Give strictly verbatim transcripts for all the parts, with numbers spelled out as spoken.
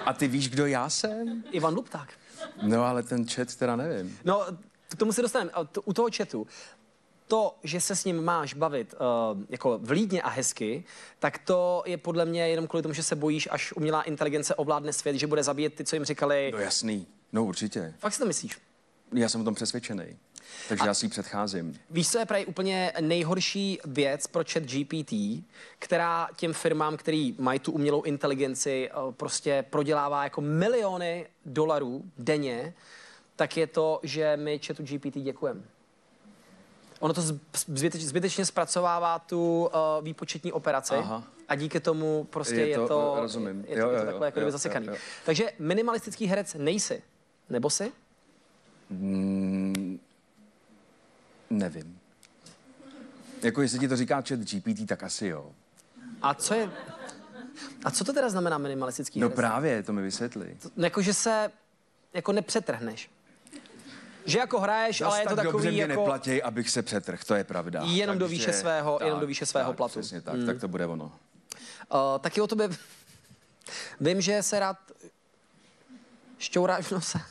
A ty víš, kdo já jsem? Ivan Lupták. No, ale ten chat teda nevím. No, k tomu se dostaneme. U toho chatu, to, že se s ním máš bavit uh, jako vlídně a hezky, tak to je podle mě jenom kvůli tomu, že se bojíš, až umělá inteligence ovládne svět, že bude zabíjet ty, co jim říkali. No jasný, no určitě. Fakt si to myslíš? Já jsem o tom přesvědčený. Takže a já si ji předcházím. Víš, co je prej úplně nejhorší věc pro chat G P T, která těm firmám, který mají tu umělou inteligenci, prostě prodělává jako miliony dolarů denně, tak je to, že my chatu G P T děkujeme. Ono to zbyteč, zbytečně zpracovává tu uh, výpočetní operaci. Aha. A díky tomu prostě je to, je to, rozumím. Je to, jo, je to jo, takhle jako jo, zasekaný. Jo, jo. Takže minimalistický herec nejsi, nebo jsi? Mm, nevím. Jako jestli ti to říká chat G P T, tak asi jo. A co je... A co to teda znamená minimalistický no herec? No právě, to mi vysvětli. To, jako, že se jako nepřetrhneš. Že jako hraješ, Zas ale je to tak takový dobře mě jako... neplatí, abych se přetrhl, to je pravda. Jenom Takže, do výše svého, tak, jenom do výše svého tak, platu. Přesně tak, hmm. tak to bude ono. Uh, taky o tobě... Vím, že se rád šťouráš v nose.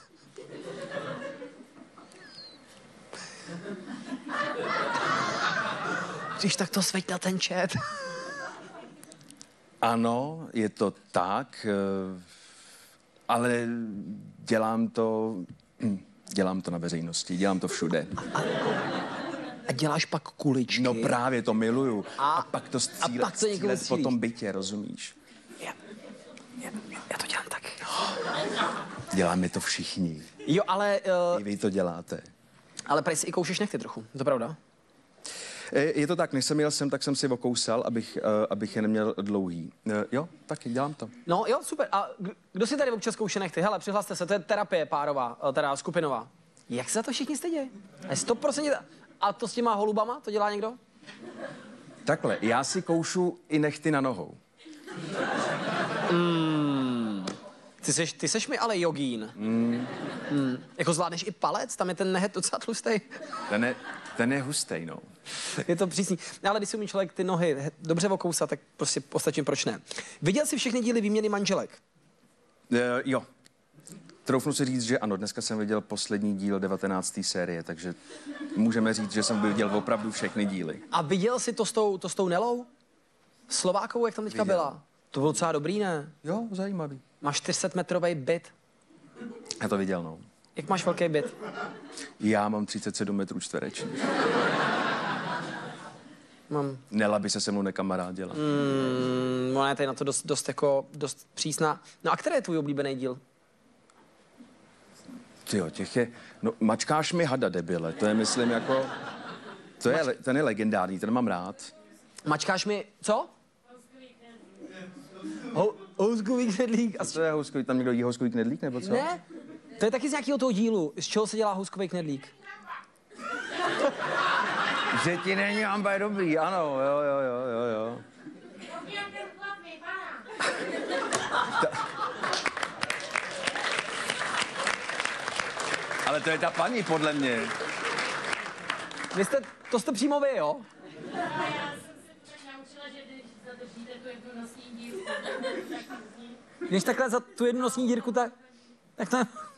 Když tak to sveď na ten chat. Ano, je to tak, ale dělám to, dělám to na veřejnosti, dělám to všude. A, a děláš pak kuličky. No právě, to miluju. A, a pak to střílet, a pak to střílet po tom bytě, rozumíš? Já, já, já to dělám taky. Děláme to všichni. Jo, ale... Uh, I vy to děláte. Ale prej si i koušeš nechty trochu, to pravda? Je to tak, než jsem jel sem, tak jsem si okousal, abych, uh, abych je neměl dlouhý. Uh, jo, taky dělám to. No jo, super. A kdo si tady občas kouše nechty? Hele, přihlaste se, to je terapie párová, teda skupinová. Jak se za to všichni stydí? A sto procent. A to s těma holubama, to dělá někdo? Takhle, já si koušu i nechty na nohou. Mm. Ty seš, ty seš mi ale jogín. Mm. Mm. Jako zvládneš i palec? Tam je ten nehet docela tlustej. Ten je, ten je hustej, no. Je to přísný. Ale když si umí člověk ty nohy dobře okousat, tak prostě ostatním proč ne. Viděl jsi všechny díly Výměny manželek? Uh, jo. Troufnu si říct, že ano, dneska jsem viděl poslední díl devatenácté série, takže můžeme říct, že jsem viděl opravdu všechny díly. A viděl jsi to s tou, to s tou Nelou? Slovákovou, jak tam teďka Viděl. byla? To bylo docela dobrý, ne? Jo, zajímavý. Máš čtyři sta metrový byt. Já to viděl, no. Jak máš velký byt? Já mám třicet sedm metrů čtverečních. Mám. Nela by se se mnou nekamarádila. Mm, ona je tady na to dost, dost, jako, dost přísná. No a který je tvůj oblíbený díl? Tyjo, těch je... No, mačkáš mi hada, debile. To je, myslím, jako... To je, ten je legendární, ten mám rád. Mačkáš mi... Co? Hou, houskový knedlík. A co je houskový? Tam někdo jí houskový knedlík, nebo co? Ne, to je taky z nějakého toho dílu. Z čeho se dělá houskový knedlík? Že ti není ambaj dobrý, ano, jo, jo, jo, jo, jo. Ta... Ale to je ta paní, podle mě. Vy jste, to jste přímo vy, jo? Já jsem se tak naučila, že když zadržíte tu jednu nosní dírku, tak Když takhle za tu jednu nosní dírku, tak... Tak to...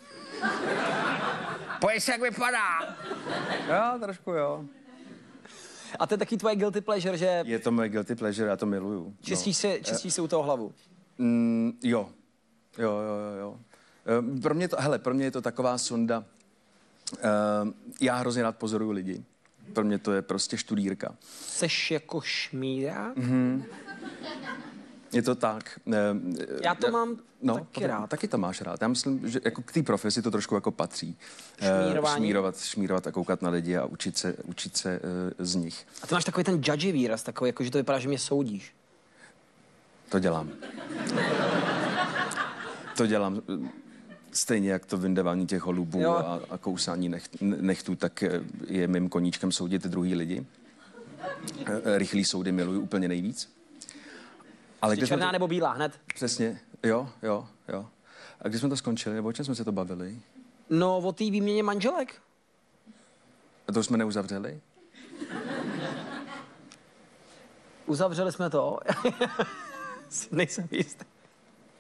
Pojď se, jak vypadá. Jo, trošku jo. A to je taky tvoje guilty pleasure, že... Je to moje guilty pleasure, já to miluju. Čistíš, no. si, čistíš si u toho hlavu? Mm, jo. Jo, jo, jo, jo. E, pro mě to, hele, pro mě je to taková sonda. E, já hrozně rád pozoruju lidi. Pro mě to je prostě študírka. Seš jako šmíra? Mhm. Je to tak. E, Já to mám no, taky potom, rád. Taky to máš rád. Já myslím, že jako k té profesi to trošku jako patří. Šmírování? E, šmírovat, šmírovat a koukat na lidi a učit se, učit se e, z nich. A ty máš takový ten judgy výraz, takový, jako, že to vypadá, že mě soudíš. To dělám. To dělám stejně, jak to vyndávání těch holubů a, a kousání nech, nechtů, tak je mým koníčkem soudit druhý lidi. Rychlý soudy miluju úplně nejvíc. Ale Jsi černá to... nebo bílá, hned? Přesně, jo, jo, jo. A když jsme to skončili, nebo o čem jsme se to bavili? No, o té výměně manželek. A to už jsme neuzavřeli? Uzavřeli jsme to. Nejsem jistý.